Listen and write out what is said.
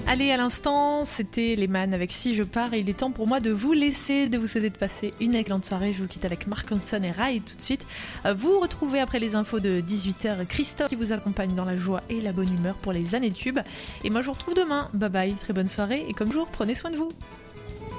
Allez, à l'instant, c'était les Man avec Si je pars et il est temps pour moi de vous laisser, de vous souhaiter de passer une excellente soirée. Je vous quitte avec Mark Ronson et Rai tout de suite. Vous retrouvez après les infos de 18h Christophe qui vous accompagne dans la joie et la bonne humeur pour les années tubes. Et moi je vous retrouve demain. Bye bye, très bonne soirée et comme toujours, prenez soin de vous.